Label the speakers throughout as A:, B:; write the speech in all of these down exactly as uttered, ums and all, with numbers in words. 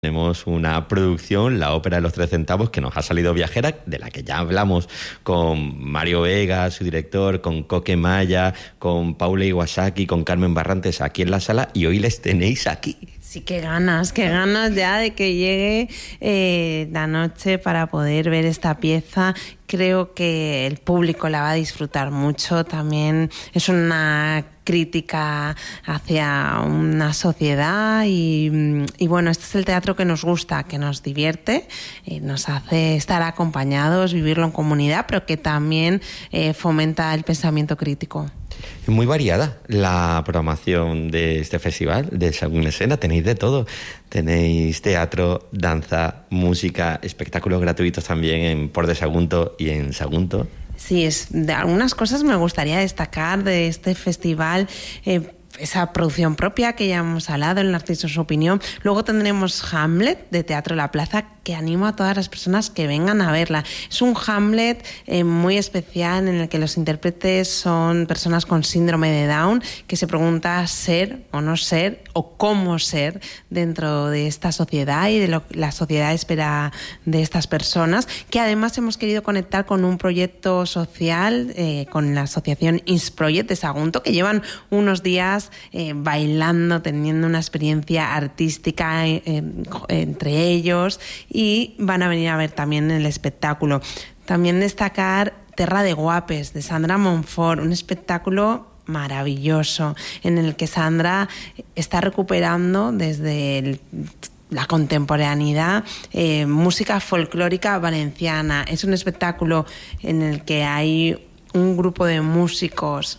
A: Tenemos una producción, la Ópera de los Tres Centavos, que nos ha salido viajera, de la que ya hablamos con Mario Vega, su director, con Coque Maya, con Paula Iwasaki, con Carmen Barrantes aquí en la sala, y hoy les tenéis aquí.
B: Sí, qué ganas, qué ganas ya de que llegue eh, la noche para poder ver esta pieza. Creo que el público la va a disfrutar mucho. También es una crítica hacia una sociedad y, y bueno, este es el teatro que nos gusta, que nos divierte, eh, nos hace estar acompañados, vivirlo en comunidad, pero que también eh, fomenta el pensamiento crítico.
A: Es muy variada la programación de este festival de Sagunn Escena. Tenéis de todo. Tenéis teatro, danza, música, espectáculos gratuitos también en Port de Sagunto y en Sagunto.
B: Sí, es, de algunas cosas me gustaría destacar de este festival. Eh, esa producción propia que ya hemos hablado, el Narciso su opinión. Luego tendremos Hamlet de Teatro La Plaza, que animo a todas las personas que vengan a verla. Es un Hamlet eh, muy especial en el que los intérpretes son personas con síndrome de Down, que se pregunta ser o no ser o cómo ser dentro de esta sociedad y de lo que la sociedad espera de estas personas, que además hemos querido conectar con un proyecto social, eh, con la asociación InsProject de Sagunto, que llevan unos días eh, bailando, teniendo una experiencia artística eh, eh, entre ellos, y van a venir a ver también el espectáculo. También destacar Terra de Guapes, de Sandra Monfort, un espectáculo maravilloso en el que Sandra está recuperando desde el, la contemporaneidad eh, música folclórica valenciana. Es un espectáculo en el que hay un grupo de músicos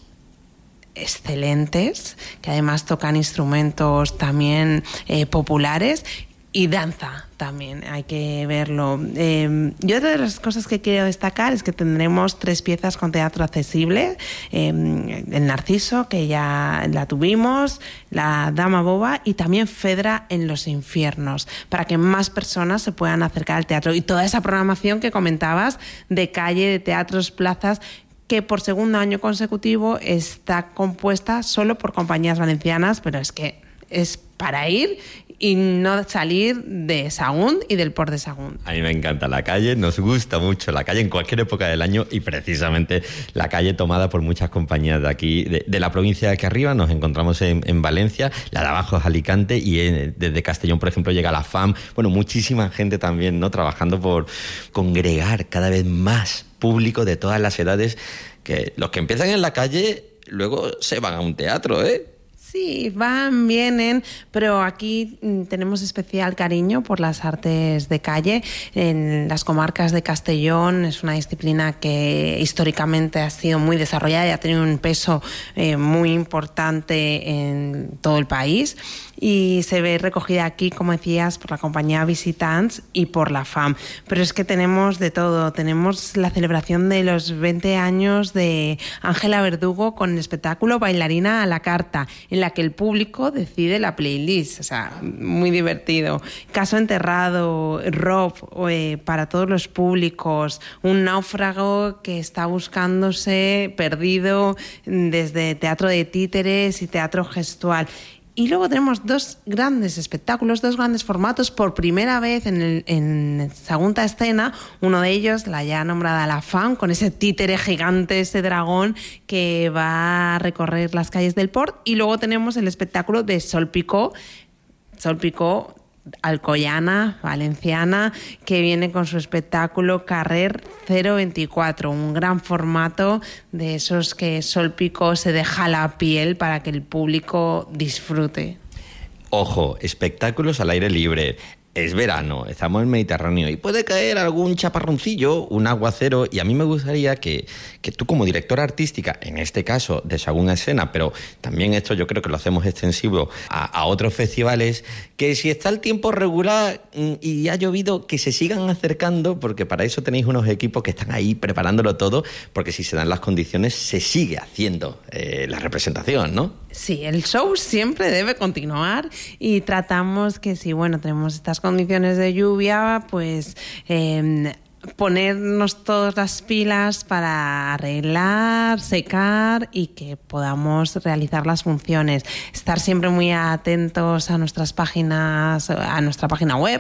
B: excelentes, que además tocan instrumentos también eh, populares, y danza también, hay que verlo. Eh, y otra de las cosas que quiero destacar es que tendremos tres piezas con teatro accesible. Eh, el Narciso, que ya la tuvimos, La Dama Boba y también Fedra en los Infiernos, para que más personas se puedan acercar al teatro. Y toda esa programación que comentabas de calle, de teatros, plazas, que por segundo año consecutivo está compuesta solo por compañías valencianas, pero es que es para ir y no salir de Sagunn y del Port de Sagunn.
A: A mí me encanta la calle, nos gusta mucho la calle en cualquier época del año, y precisamente la calle tomada por muchas compañías de aquí, de, de la provincia de aquí arriba. Nos encontramos en, en Valencia, la de abajo es Alicante, y en, desde Castellón, por ejemplo, llega la F A M. Bueno, muchísima gente también, ¿no?, trabajando por congregar cada vez más público de todas las edades, que los que empiezan en la calle luego se van a un teatro, ¿eh?
B: Sí, van, vienen, pero aquí tenemos especial cariño por las artes de calle. En las comarcas de Castellón es una disciplina que históricamente ha sido muy desarrollada y ha tenido un peso eh, muy importante en todo el país, y se ve recogida aquí, como decías, por la compañía Visitants y por la F A M. Pero es que tenemos de todo. Tenemos la celebración de los veinte años de Ángela Verdugo con el espectáculo Bailarina a la Carta, en la que el público decide la playlist. O sea, muy divertido. Caso Enterrado, Rob, eh, para todos los públicos. Un náufrago que está buscándose perdido desde teatro de títeres y teatro gestual. Y luego tenemos dos grandes espectáculos, dos grandes formatos por primera vez en, el, en Sagunta Escena. Uno de ellos, la ya nombrada La F A M, con ese títere gigante, ese dragón que va a recorrer las calles del Port. Y luego tenemos el espectáculo de Sol Picó, Sol Picó, alcoyana, valenciana, que viene con su espectáculo Carrer cero veinticuatro, un gran formato de esos que Sol Picó se deja la piel para que el público disfrute.
A: Ojo, espectáculos al aire libre. Es verano, estamos en Mediterráneo y puede caer algún chaparroncillo, un aguacero, y a mí me gustaría que, que tú, como directora artística, en este caso de Sagunn Escena, pero también esto yo creo que lo hacemos extensivo a, a otros festivales, que si está el tiempo regular y ha llovido, que se sigan acercando, porque para eso tenéis unos equipos que están ahí preparándolo todo, porque si se dan las condiciones se sigue haciendo eh, la representación, ¿no?
B: Sí, el show siempre debe continuar, y tratamos que si, bueno, tenemos estas condiciones de lluvia, pues eh, ponernos todas las pilas para arreglar, secar y que podamos realizar las funciones. Estar siempre muy atentos a nuestras páginas, a nuestra página web,